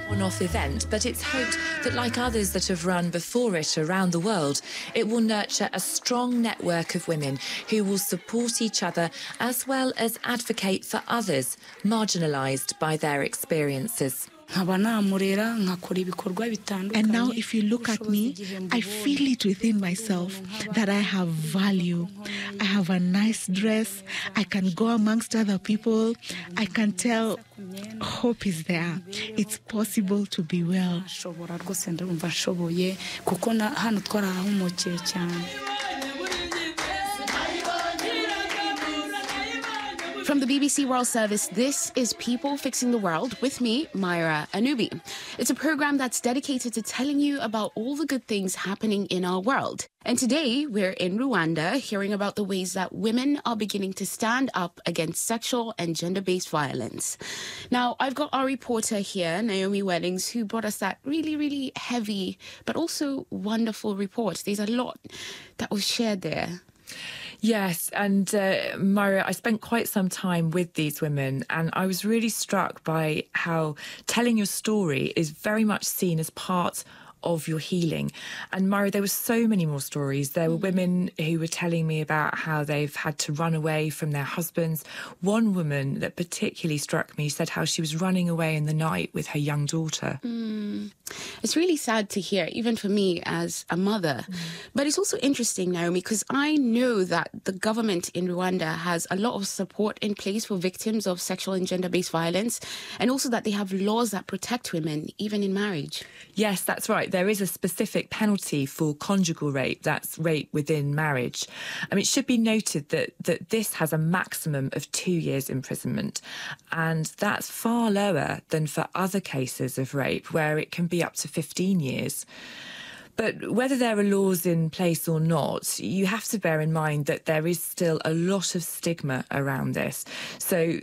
one-off event, but it's hoped that, like others that have run before it around the world, it will nurture a strong network of women who will support each other as well as advocate for others marginalised by their experiences. And now if you look at me, I feel it within myself that I have value. I have a nice dress. I can go amongst other people. I can tell hope is there. It's possible to be well. From the BBC World Service, this is People Fixing the World with me, Myra Anubi. It's a program that's dedicated to telling you about all the good things happening in our world. And today, we're in Rwanda, hearing about the ways that women are beginning to stand up against sexual and gender-based violence. Now, I've got our reporter here, Naomi Weddings, who brought us that really, really heavy, but also wonderful report. There's a lot that was shared there. Yes, and Myra, I spent quite some time with these women, and I was really struck by how telling your story is very much seen as part of your healing. And Myra, there were so many more stories. There were women who were telling me about how they've had to run away from their husbands. One woman that particularly struck me said how she was running away in the night with her young daughter. It's really sad to hear, even for me as a mother. But it's also interesting, Naomi, because I know that the government in Rwanda has a lot of support in place for victims of sexual and gender-based violence, and also that they have laws that protect women, even in marriage. Yes, that's right. There is a specific penalty for conjugal rape, that's rape within marriage. I mean, it should be noted that this has a maximum of 2 years imprisonment, and that's far lower than for other cases of rape, where it can be up to 15 years. But whether there are laws in place or not, you have to bear in mind that there is still a lot of stigma around this. So